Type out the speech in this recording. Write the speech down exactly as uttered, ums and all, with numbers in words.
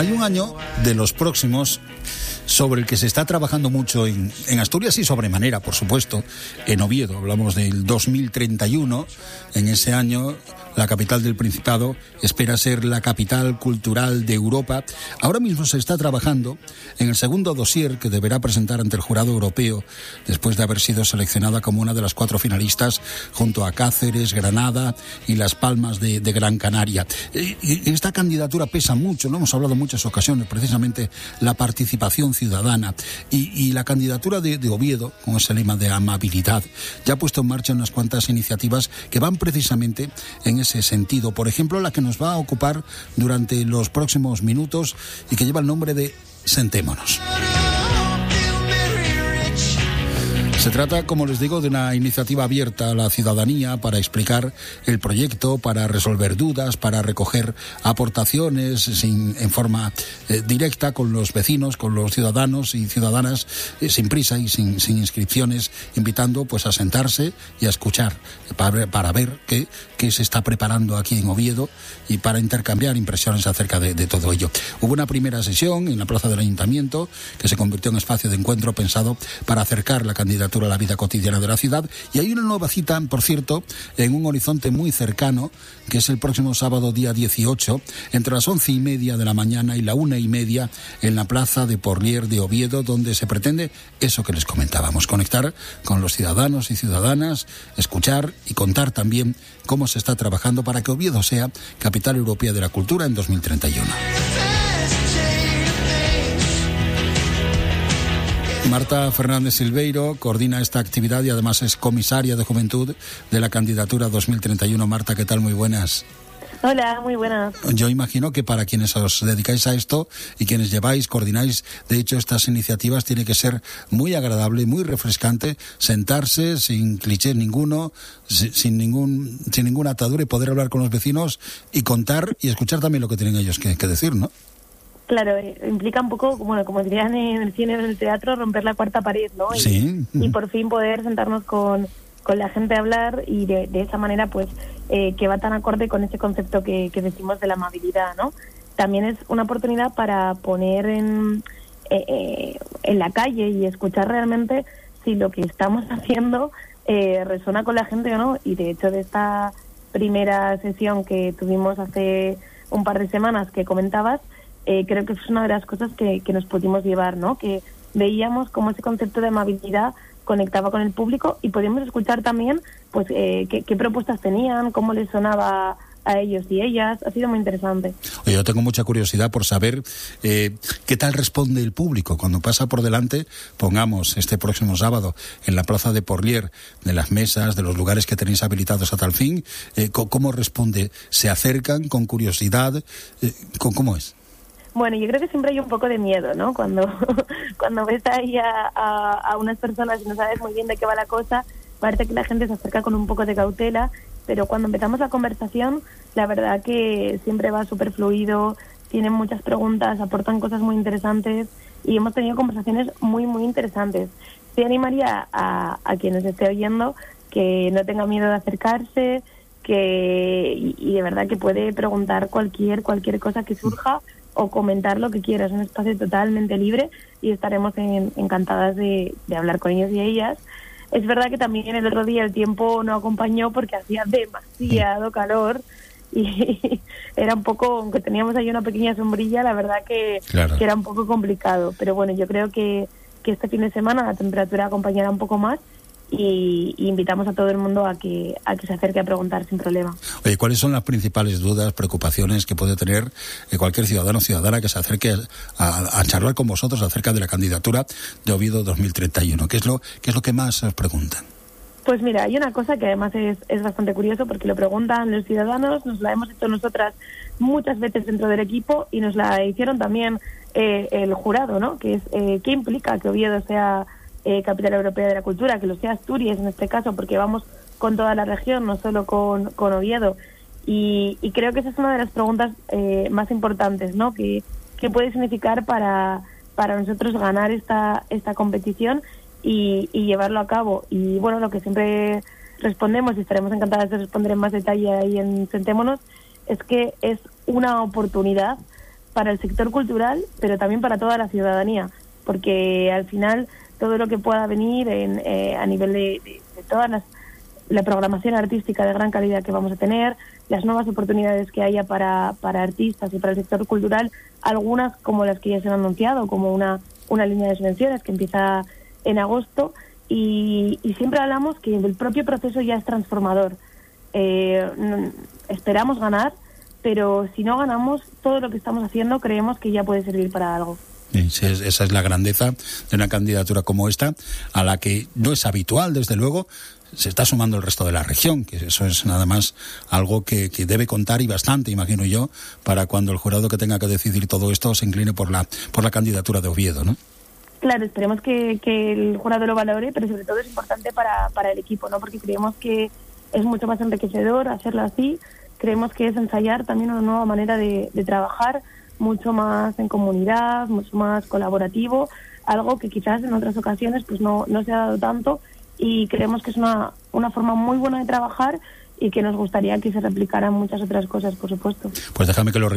Hay un año de los próximos sobre el que se está trabajando mucho en, en Asturias y sobremanera, por supuesto, en Oviedo. Hablamos del dos mil treinta y uno. En ese año, la capital del Principado espera ser la capital cultural de Europa. Ahora mismo se está trabajando en el segundo dossier que deberá presentar ante el jurado europeo después de haber sido seleccionada como una de las cuatro finalistas junto a Cáceres, Granada y Las Palmas de, de Gran Canaria. Y, y esta candidatura pesa mucho, lo hemos hablado en muchas ocasiones, precisamente la participación ciudadana y, y la candidatura de, de Oviedo, con ese lema de amabilidad, ya ha puesto en marcha unas cuantas iniciativas que van precisamente en ese sentido. Por ejemplo, la que nos va a ocupar durante los próximos minutos y que lleva el nombre de Sentémonos. Se trata, como les digo, de una iniciativa abierta a la ciudadanía para explicar el proyecto, para resolver dudas, para recoger aportaciones sin, en forma eh, directa con los vecinos, con los ciudadanos y ciudadanas, eh, sin prisa y sin, sin inscripciones, invitando pues a sentarse y a escuchar para, para ver qué, qué se está preparando aquí en Oviedo y para intercambiar impresiones acerca de, de todo ello. Hubo una primera sesión en la plaza del Ayuntamiento que se convirtió en espacio de encuentro pensado para acercar la candidatura a la vida cotidiana de la ciudad, y hay una nueva cita, por cierto, en un horizonte muy cercano, que es el próximo sábado día dieciocho, entre las once y media de la mañana y la una y media, en la plaza de Porlier de Oviedo, donde se pretende eso que les comentábamos, conectar con los ciudadanos y ciudadanas, escuchar y contar también cómo se está trabajando para que Oviedo sea capital europea de la cultura en dos mil treinta y uno. Marta Fernández Silveiro coordina esta actividad y además es comisaria de Juventud de la candidatura dos mil treinta y uno. Marta, ¿qué tal? Muy buenas. Hola, muy buenas. Yo imagino que para quienes os dedicáis a esto y quienes lleváis, coordináis, de hecho, estas iniciativas, tiene que ser muy agradable, muy refrescante, sentarse sin cliché ninguno, sin, sin ningún sin ninguna atadura y poder hablar con los vecinos y contar y escuchar también lo que tienen ellos que, que decir, ¿no? Claro, implica un poco, bueno, como dirían en el cine, en el teatro, romper la cuarta pared, ¿no? Y, sí. Y por fin poder sentarnos con, con la gente a hablar y de, de esa manera, pues, eh, que va tan acorde con ese concepto que, que decimos de la amabilidad, ¿no? También es una oportunidad para poner en, eh, eh, en la calle y escuchar realmente si lo que estamos haciendo eh, resuena con la gente o no. Y de hecho, de esta primera sesión que tuvimos hace un par de semanas que comentabas, Eh, creo que es una de las cosas que, que nos pudimos llevar, ¿no? Que veíamos cómo ese concepto de amabilidad conectaba con el público y podíamos escuchar también, pues, eh, qué, qué propuestas tenían, cómo les sonaba a ellos y ellas. Ha sido muy interesante. Oye, yo tengo mucha curiosidad por saber eh, qué tal responde el público cuando pasa por delante, pongamos este próximo sábado en la plaza de Porlier, de las mesas, de los lugares que tenéis habilitados a tal fin. Eh, ¿Cómo responde? ¿Se acercan con curiosidad? Eh, ¿Cómo es? Bueno, yo creo que siempre hay un poco de miedo, ¿no? Cuando cuando ves ahí a, a, a unas personas y no sabes muy bien de qué va la cosa, parece que la gente se acerca con un poco de cautela, pero cuando empezamos la conversación, la verdad que siempre va súper fluido, tienen muchas preguntas, aportan cosas muy interesantes y hemos tenido conversaciones muy, muy interesantes. Te animaría a, a quienes esté oyendo que no tenga miedo de acercarse, que y, y de verdad que puede preguntar cualquier cualquier cosa que surja o comentar lo que quiera. Es un espacio totalmente libre y estaremos en, encantadas de, de hablar con ellos y ellas. Es verdad que también el otro día el tiempo no acompañó porque hacía demasiado calor y era un poco, aunque teníamos ahí una pequeña sombrilla, la verdad que, claro. que era un poco complicado. Pero bueno, yo creo que, que este fin de semana la temperatura acompañará un poco más y, y invitamos a todo el mundo a que a que se acerque a preguntar sin problema. Oye, ¿cuáles son las principales dudas, preocupaciones que puede tener eh, cualquier ciudadano o ciudadana que se acerque a, a charlar con vosotros acerca de la candidatura de Oviedo dos mil treinta y uno? ¿Qué es lo qué es lo que más os preguntan? Pues mira, hay una cosa que además es, es bastante curioso porque lo preguntan los ciudadanos, nos la hemos hecho nosotras muchas veces dentro del equipo y nos la hicieron también eh, el jurado, ¿no? Que es eh, ¿qué implica que Oviedo sea Eh, capital europea de la cultura, que lo sea Asturias en este caso, porque vamos con toda la región, no solo con, con Oviedo? Y, y creo que esa es una de las preguntas eh, más importantes, ¿no? Que, que puede significar para, para nosotros ganar esta, esta competición y, y llevarlo a cabo. Y bueno, lo que siempre respondemos, y estaremos encantadas de responder en más detalle ahí en Sentémonos, es que es una oportunidad para el sector cultural, pero también para toda la ciudadanía, porque al final todo lo que pueda venir en, eh, a nivel de, de, de todas las la programación artística de gran calidad que vamos a tener, las nuevas oportunidades que haya para, para artistas y para el sector cultural, algunas como las que ya se han anunciado, como una, una línea de subvenciones que empieza en agosto, y, y siempre hablamos que el propio proceso ya es transformador. Eh, esperamos ganar, pero si no ganamos, todo lo que estamos haciendo creemos que ya puede servir para algo. Esa es la grandeza de una candidatura como esta, a la que no es habitual, desde luego. Se está sumando el resto de la región, que eso es nada más algo que, que debe contar, y bastante, imagino yo, para cuando el jurado que tenga que decidir todo esto se incline por la por la candidatura de Oviedo, ¿no? Claro, esperemos que, que el jurado lo valore, pero sobre todo es importante para, para el equipo, ¿no? Porque creemos que es mucho más enriquecedor hacerlo así. Creemos que es ensayar también una nueva manera de, de trabajar, mucho más en comunidad, mucho más colaborativo, algo que quizás en otras ocasiones pues no, no se ha dado tanto, y creemos que es una, una forma muy buena de trabajar y que nos gustaría que se replicaran muchas otras cosas, por supuesto. Pues déjame que lo